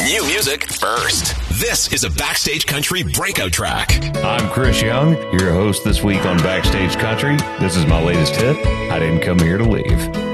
New music first. This is a Backstage Country breakout track. I'm Chris Young, your host this week on Backstage Country. This is my latest hit, I Didn't Come Here to Leave.